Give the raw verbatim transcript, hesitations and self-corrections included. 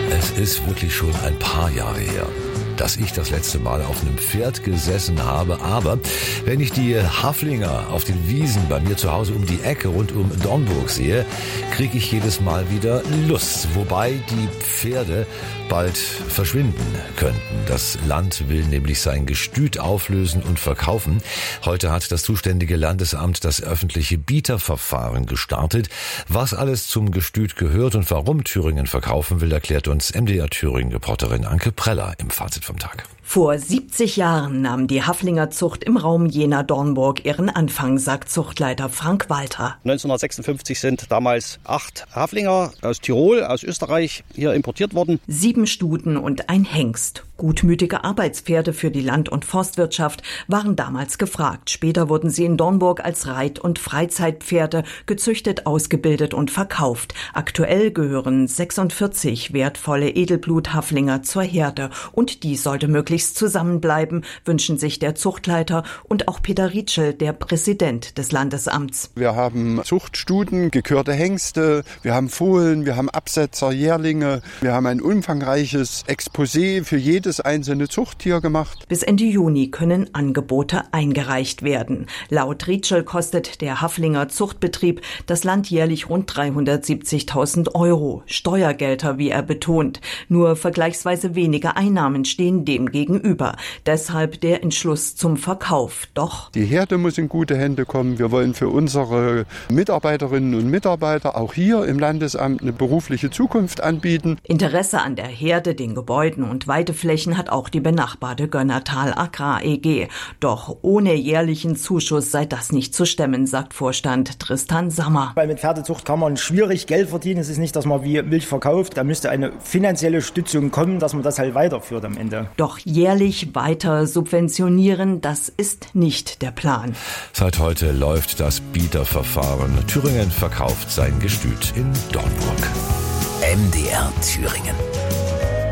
Es ist wirklich schon ein paar Jahre her, dass ich das letzte Mal auf einem Pferd gesessen habe. Aber wenn ich die Haflinger auf den Wiesen bei mir zu Hause um die Ecke rund um Dornburg sehe, kriege ich jedes Mal wieder Lust. Wobei die Pferde bald verschwinden könnten. Das Land will nämlich sein Gestüt auflösen und verkaufen. Heute hat das zuständige Landesamt das öffentliche Bieterverfahren gestartet. Was alles zum Gestüt gehört und warum Thüringen verkaufen will, erklärt uns M D R Thüringen-Reporterin Anke Preller im Fazit vom Tag. Vor siebzig Jahren nahm die Haflinger Zucht im Raum Jena-Dornburg ihren Anfang, sagt Zuchtleiter Frank Walter. neunzehnhundertsechsundfünfzig sind damals acht Haflinger aus Tirol, aus Österreich hier importiert worden. Sieben Stuten und ein Hengst. Gutmütige Arbeitspferde für die Land- und Forstwirtschaft waren damals gefragt. Später wurden sie in Dornburg als Reit- und Freizeitpferde gezüchtet, ausgebildet und verkauft. Aktuell gehören sechsundvierzig wertvolle Edelblut-Haflinger zur Herde. Und die sollte möglichst zusammenbleiben, wünschen sich der Zuchtleiter und auch Peter Rietschel, der Präsident des Landesamts. Wir haben Zuchtstuten, gekürte Hengste, wir haben Fohlen, wir haben Absetzer, Jährlinge, wir haben ein umfangreiches Exposé für jedes einzelne Zuchttier gemacht. Bis Ende Juni können Angebote eingereicht werden. Laut Rietschel kostet der Haflinger Zuchtbetrieb das Land jährlich rund dreihundertsiebzigtausend Euro. Steuergelder, wie er betont. Nur vergleichsweise wenige Einnahmen stehen dem gegenüber. Deshalb der Entschluss zum Verkauf. Doch die Herde muss in gute Hände kommen. Wir wollen für unsere Mitarbeiterinnen und Mitarbeiter auch hier im Landesamt eine berufliche Zukunft anbieten. Interesse an der Herde, den Gebäuden und Weideflächen hat auch die benachbarte Gönnertal Agrar E G. Doch ohne jährlichen Zuschuss sei das nicht zu stemmen, sagt Vorstand Tristan Sammer. Weil mit Pferdezucht kann man schwierig Geld verdienen. Es ist nicht, dass man wie Milch verkauft. Da müsste eine finanzielle Stützung kommen, dass man das halt weiterführt am Ende. Doch jährlich weiter subventionieren, das ist nicht der Plan. Seit heute läuft das Bieterverfahren. Thüringen verkauft sein Gestüt in Dornburg. M D R Thüringen.